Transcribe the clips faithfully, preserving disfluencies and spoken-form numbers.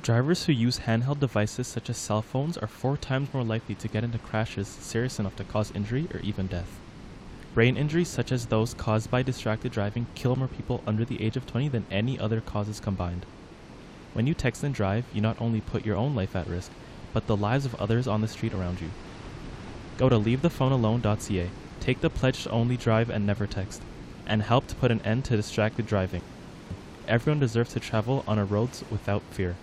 Drivers who use handheld devices such as cell phones are four times more likely to get into crashes serious enough to cause injury or even death. Brain injuries such as those caused by distracted driving kill more people under the age of twenty than any other causes combined. When you text and drive, you not only put your own life at risk, but the lives of others on the street around you. Go to leave the phone alone dot c a, take the pledge to only drive and never text, and help to put an end to distracted driving. Everyone deserves to travel on our roads without fear.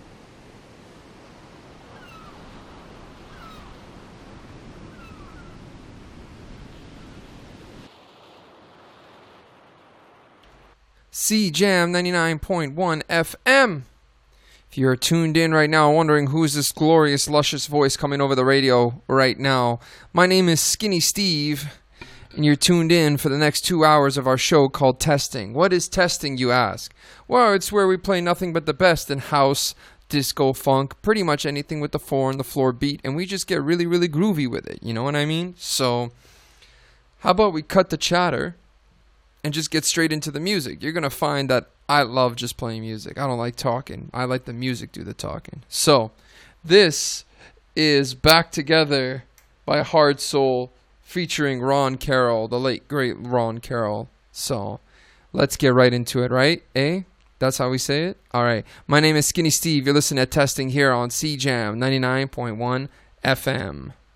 C Jam ninety-nine point one F M. If you're tuned in right now wondering who's this glorious, luscious voice coming over the radio right now, my name is Skinny Steve, and you're tuned in for the next two hours of our show called Testing. What is testing, you ask? Well, it's where we play nothing but the best in house, disco, funk, pretty much anything with the four on the floor beat, and we just get really, really groovy with it. You know what I mean? So, how about we cut the chatter and just get straight into the music? You're going to find that I love just playing music. I don't like talking. I like the music do the talking. So, this is Back Together by Hard Soul featuring Ron Carroll, the late, great Ron Carroll. So, let's get right into it, right? Eh? That's how we say it? All right. My name is Skinny Steve. You're listening to Testing here on C Jam ninety-nine point one F M.